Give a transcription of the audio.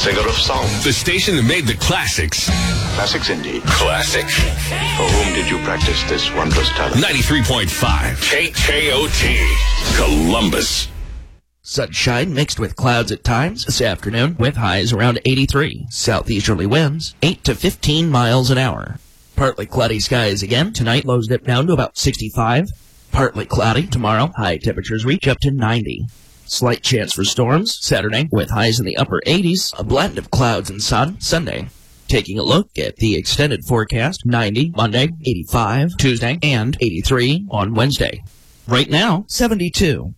singer of song. The station that made the classics. Classics indeed. Classic. For whom did you practice this wondrous talent? 93.5 KKOT, Columbus. Sunshine mixed with clouds at times this afternoon with highs around 83. Southeasterly winds 8 to 15 miles an hour. Partly cloudy skies again. Tonight lows dip down to about 65. Partly cloudy tomorrow. High temperatures reach up to 90. Slight chance for storms Saturday with highs in the upper 80s. A blend of clouds and sun Sunday. Taking a look at the extended forecast, 90 Monday, 85 Tuesday, and 83 on Wednesday. Right now, 72.